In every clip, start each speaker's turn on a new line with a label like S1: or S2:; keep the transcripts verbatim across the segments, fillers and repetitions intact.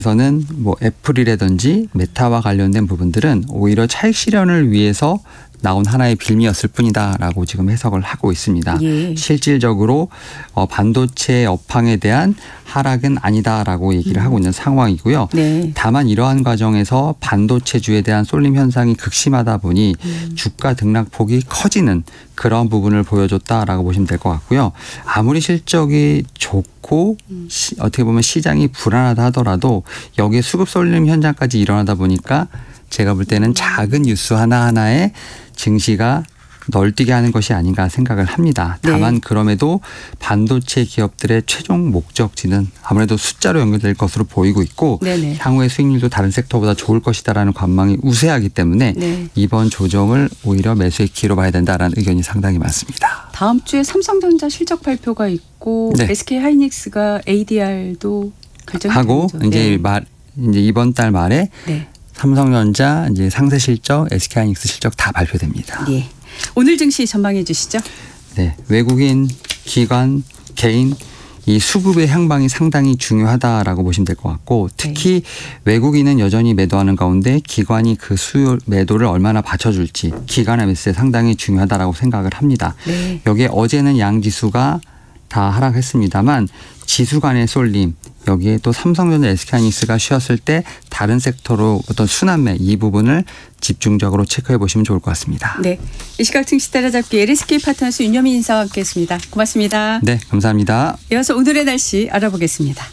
S1: 에서는 뭐 애플이라든지 메타와 관련된 부분들은 오히려 차익 실현을 위해서 나온 하나의 빌미였을 뿐이다라고 지금 해석을 하고 있습니다. 예. 실질적으로 반도체 업황에 대한 하락은 아니다라고 얘기를 음. 하고 있는 상황이고요. 네. 다만 이러한 과정에서 반도체주에 대한 쏠림 현상이 극심하다 보니 음. 주가 등락폭이 커지는 그런 부분을 보여줬다라고 보시면 될 것 같고요. 아무리 실적이 좋고 음. 시, 어떻게 보면 시장이 불안하다 하더라도 여기에 수급 쏠림 현상까지 일어나다 보니까 제가 볼 때는 작은 뉴스 하나하나에 증시가 널뛰게 하는 것이 아닌가 생각을 합니다. 다만 네. 그럼에도 반도체 기업들의 최종 목적지는 아무래도 숫자로 연결될 것으로 보이고 있고 네네. 향후의 수익률도 다른 섹터보다 좋을 것이다라는 관망이 우세하기 때문에 네. 이번 조정을 오히려 매수의 기회로 봐야 된다라는 의견이 상당히 많습니다.
S2: 다음 주에 삼성전자 실적 발표가 있고 네. 에스케이하이닉스가 에이디알도
S1: 하고
S2: 결정이
S1: 이제
S2: 네.
S1: 말 이제 이번 달 말에 네. 삼성전자 이제 상세 실적, 에스케이하이닉스 실적 다 발표됩니다.
S2: 예. 오늘 증시 전망해 주시죠.
S1: 네, 외국인, 기관, 개인 이 수급의 향방이 상당히 중요하다라고 보시면 될 것 같고 특히 네. 외국인은 여전히 매도하는 가운데 기관이 그 수요 매도를 얼마나 받쳐줄지 기관의 매수에 상당히 중요하다라고 생각을 합니다. 네. 여기에 어제는 양지수가 다 하락했습니다만 지수 간의 쏠림 여기에 또 삼성전자 에스케이하이닉스가 쉬었을 때 다른 섹터로 어떤 순환매 이 부분을 집중적으로 체크해 보시면 좋을 것 같습니다.
S2: 네, 이 시각 증시 따라잡기 엘에스케이 파트너스 윤여민 인사와 함께했습니다. 고맙습니다.
S1: 네, 감사합니다.
S2: 이어서 오늘의 날씨 알아보겠습니다.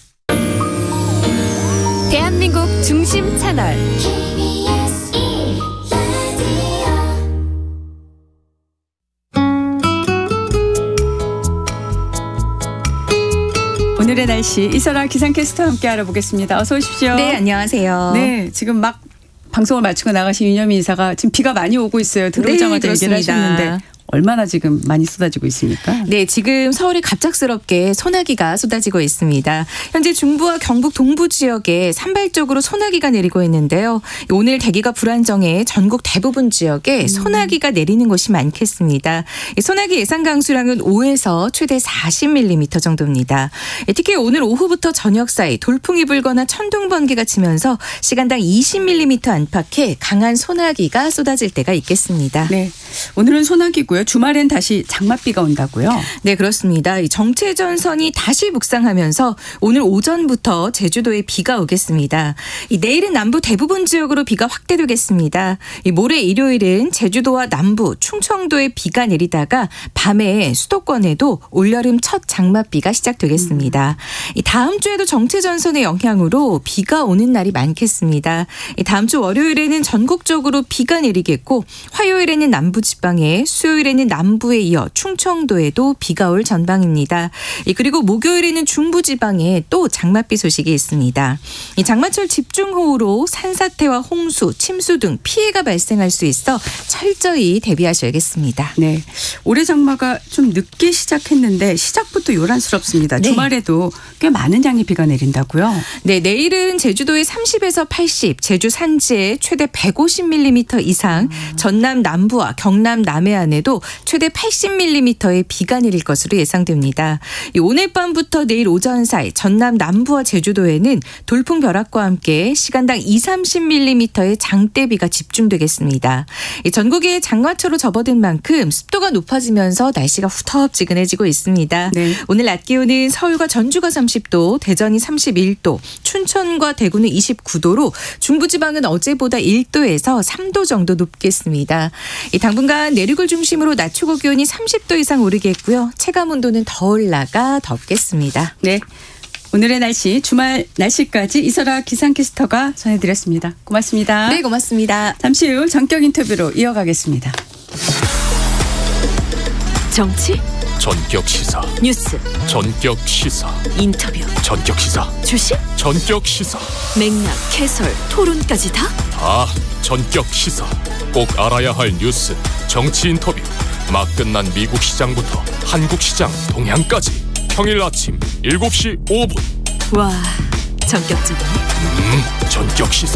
S3: 대한민국 중심 채널
S2: 오늘의 날씨 이설아 기상캐스터와 함께 알아보겠습니다. 어서 오십시오.
S4: 네, 안녕하세요.
S2: 네, 지금 막 방송을 마치고 나가신 윤여민 이사가 지금 비가 많이 오고 있어요. 들어오자마자
S4: 네,
S2: 얘기를 하셨는데 얼마나 지금 많이 쏟아지고 있습니까?
S4: 네, 지금 서울에 갑작스럽게 소나기가 쏟아지고 있습니다. 현재 중부와 경북 동부 지역에 산발적으로 소나기가 내리고 있는데요. 오늘 대기가 불안정해 전국 대부분 지역에 음. 소나기가 내리는 곳이 많겠습니다. 소나기 예상 강수량은 오에서 최대 사십 밀리미터 정도입니다. 특히 오늘 오후부터 저녁 사이 돌풍이 불거나 천둥 번개가 치면서 시간당 이십 밀리미터 안팎의 강한 소나기가 쏟아질 때가 있겠습니다.
S2: 네, 오늘은 소나기고요. 주말엔 다시 장맛비가 온다고요?
S4: 네, 그렇습니다. 이 정체전선이 다시 북상하면서 오늘 오전부터 제주도에 비가 오겠습니다. 이 내일은 남부 대부분 지역으로 비가 확대되겠습니다. 이 모레 일요일은 제주도와 남부, 충청도에 비가 내리다가 밤에 수도권에도 올여름 첫 장맛비가 시작되겠습니다. 음. 이 다음 주에도 정체전선의 영향으로 비가 오는 날이 많겠습니다. 이 다음 주 월요일에는 전국적으로 비가 내리겠고 화요일에는 남부지방에 수요일에는 남부에 이어 충청도에도 비가 올 전망입니다. 그리고 목요일에는 중부지방에 또 장맛비 소식이 있습니다. 이 장마철 집중호우로 산사태와 홍수, 침수 등 피해가 발생할 수 있어 철저히 대비하셔야겠습니다.
S2: 네, 올해 장마가 좀 늦게 시작했는데 시작부터 요란스럽습니다. 네. 주말에도 꽤 많은 양의 비가 내린다고요?
S4: 네, 내일은 제주도에 삼십에서 팔십, 제주 산지에 최대 백오십 밀리미터 이상, 음. 전남 남부와 경남 남해안에도 최대 팔십 밀리미터의 비가 내릴 것으로 예상됩니다. 오늘 밤부터 내일 오전 사이 전남 남부와 제주도에는 돌풍 벼락과 함께 시간당 이삼십 밀리미터의 장대비가 집중되겠습니다. 전국에 장마철로 접어든 만큼 습도가 높아지면서 날씨가 후텁지근해지고 있습니다. 네. 오늘 낮 기온은 서울과 전주가 삼십 도, 대전이 삼십일 도, 춘천과 대구는 이십구 도로 중부지방은 어제보다 일 도에서 삼 도 정도 높겠습니다. 당분간 내륙을 중심으로 낮 최고 기온이 삼십 도 이상 오르겠고요. 체감 온도는 더 올라가 덥겠습니다.
S2: 네, 오늘의 날씨 주말 날씨까지 이설아 기상캐스터가 전해드렸습니다. 고맙습니다.
S4: 네, 고맙습니다.
S2: 잠시 후 전격 인터뷰로 이어가겠습니다.
S3: 정치
S5: 전격 시사
S3: 뉴스
S5: 전격 시사
S3: 인터뷰
S5: 전격 시사
S3: 주식
S5: 전격 시사
S3: 맥락 해설 토론까지 다
S5: 다 전격 시사 꼭 알아야 할 뉴스 정치 인터뷰 막 끝난 미국 시장부터 한국 시장 동향까지 평일 아침 일곱 시 오 분
S3: 와 전격적이네.
S5: 음 전격 시사